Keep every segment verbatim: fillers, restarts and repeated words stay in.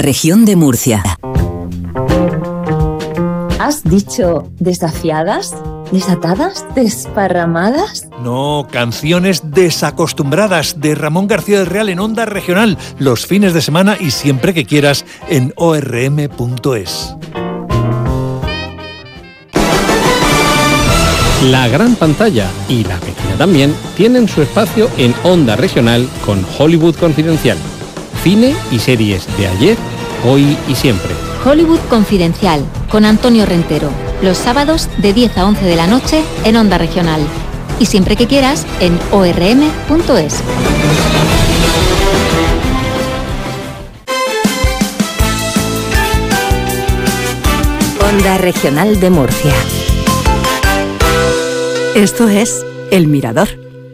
región de Murcia. ¿Has dicho desafiadas? ¿Desatadas? ¿Desparramadas? No, canciones desacostumbradas de Ramón García del Real en Onda Regional, los fines de semana y siempre que quieras en o erre eme punto es. La gran pantalla y la pequeña también tienen su espacio en Onda Regional con Hollywood Confidencial. Cine y series de ayer, hoy y siempre. Hollywood Confidencial con Antonio Rentero. Los sábados de diez a once de la noche en Onda Regional. Y siempre que quieras en o erre eme punto es. Onda Regional de Murcia. Esto es El Mirador.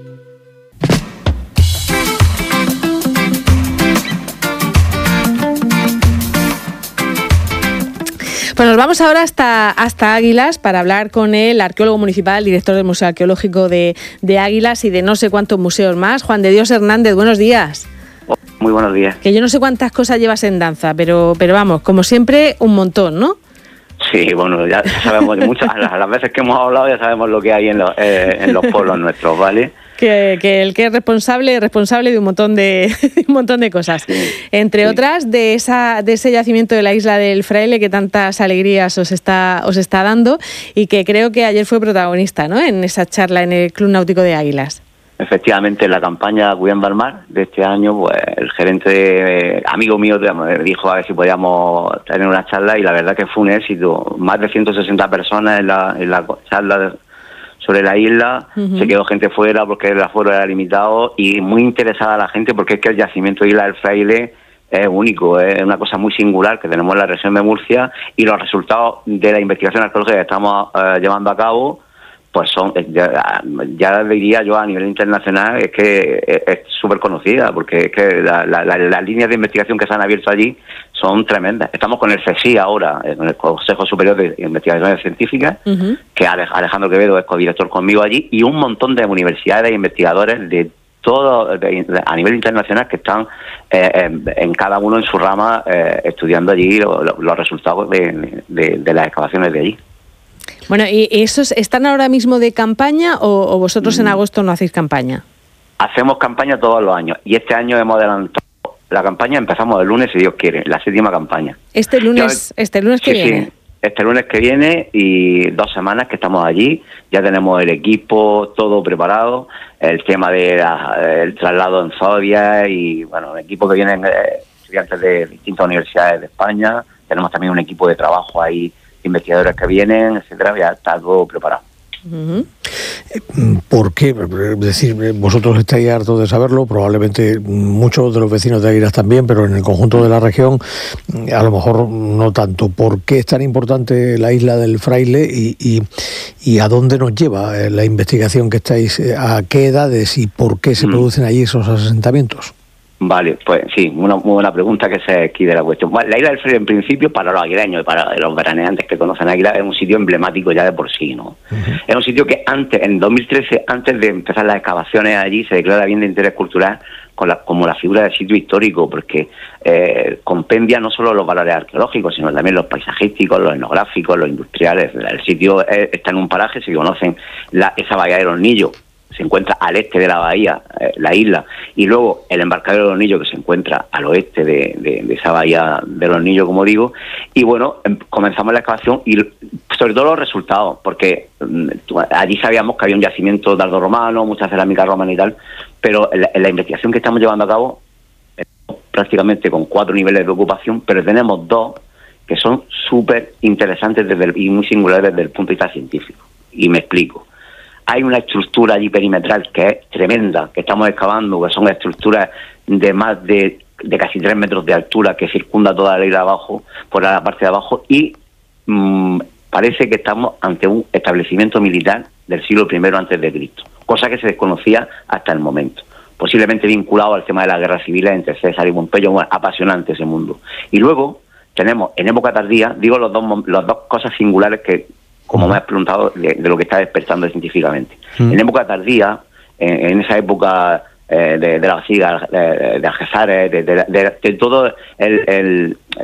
Pues nos vamos ahora hasta, hasta Águilas para hablar con el arqueólogo municipal, director del Museo Arqueológico de, de Águilas y de no sé cuántos museos más. Juan de Dios Hernández, buenos días. Muy buenos días. Que yo no sé cuántas cosas llevas en danza, pero, pero vamos, como siempre, un montón, ¿no? Sí, bueno, ya sabemos de muchas, a las veces que hemos hablado ya sabemos lo que hay en los, eh, en los pueblos nuestros, ¿vale? Que, que el que es responsable es responsable de un montón de un montón de cosas, sí, entre sí. otras de esa de ese yacimiento de la Isla del Fraile que tantas alegrías os está os está dando y que creo que ayer fue protagonista, ¿no? En esa charla en el Club Náutico de Águilas. Efectivamente, en la campaña Cuidando al Mar de este año, pues el gerente, eh, amigo mío, me dijo a ver si podíamos tener una charla y la verdad que fue un éxito. Más de ciento sesenta personas en la, en la charla de, sobre la isla, uh-huh. Se quedó gente fuera porque el aforo era limitado y muy interesada la gente porque es que el yacimiento de Isla del Fraile es único, es una cosa muy singular que tenemos en la región de Murcia y los resultados de la investigación arqueológica que estamos eh, llevando a cabo pues son, ya, ya diría yo a nivel internacional, es que es súper conocida, porque es que la, la, la, las líneas de investigación que se han abierto allí son tremendas. Estamos con el C S I ahora, en el Consejo Superior de Investigaciones Científicas, uh-huh. que Alejandro Quevedo es codirector conmigo allí, y un montón de universidades e investigadores de todo de, de, a nivel internacional que están eh, en, en cada uno en su rama eh, estudiando allí lo, lo, los resultados de, de, de las excavaciones de allí. Bueno, ¿y esos están ahora mismo de campaña o, o vosotros en agosto no hacéis campaña? Hacemos campaña todos los años y este año hemos adelantado la campaña, empezamos el lunes si Dios quiere, la séptima campaña. Este lunes, Yo, este lunes que sí, viene. Sí, este lunes que viene y dos semanas que estamos allí, ya tenemos el equipo todo preparado, el tema del traslado en Zobia y bueno, el equipo que vienen eh, estudiantes de distintas universidades de España, tenemos también un equipo de trabajo ahí, investigadores que vienen, etcétera, ya está todo preparado. Uh-huh. ¿Por qué? Es decir, vosotros estáis hartos de saberlo, probablemente muchos de los vecinos de Águilas también, pero en el conjunto de la región a lo mejor no tanto. ¿Por qué es tan importante la Isla del Fraile y, y, y a dónde nos lleva la investigación que estáis, a qué edades y por qué se mm. producen allí esos asentamientos? Vale, pues sí, una muy buena pregunta que se aquí de la cuestión. La Isla del Fraile, en principio, para los aguileños y para los veraneantes que conocen Águilas, es un sitio emblemático ya de por sí, ¿no? Uh-huh. Es un sitio que antes, en dos mil trece, antes de empezar las excavaciones allí, se declara bien de interés cultural con la, como la figura del sitio histórico, porque eh, compendia no solo los valores arqueológicos, sino también los paisajísticos, los etnográficos, los industriales. El sitio es, está en un paraje, se conocen la, esa bahía del Hornillo, se encuentra al este de la bahía, eh, la isla, y luego el embarcadero del Hornillo que se encuentra al oeste de, de, de esa bahía del Hornillo, como digo, y bueno, em, comenzamos la excavación y sobre todo los resultados, porque mm, allí sabíamos que había un yacimiento dardo romano, mucha cerámica romana y tal, pero en la, en la investigación que estamos llevando a cabo, eh, prácticamente con cuatro niveles de ocupación, pero tenemos dos que son súper interesantes desde el, y muy singulares desde el punto de vista científico, y me explico. Hay una estructura allí perimetral que es tremenda, que estamos excavando, que son estructuras de más de, de casi tres metros de altura que circunda toda la isla abajo, por la parte de abajo, y mmm, parece que estamos ante un establecimiento militar del siglo primero antes de Cristo, cosa que se desconocía hasta el momento. Posiblemente vinculado al tema de las guerras civiles entre César y Pompeyo. Bueno, apasionante ese mundo. Y luego tenemos, en época tardía, digo los dos, las dos cosas singulares que, como me has preguntado, de, de lo que está despertando científicamente. Mm. En época tardía, en, en esa época eh, de, de la Basiga, de, de Algezares, de, de, de, de todo el, el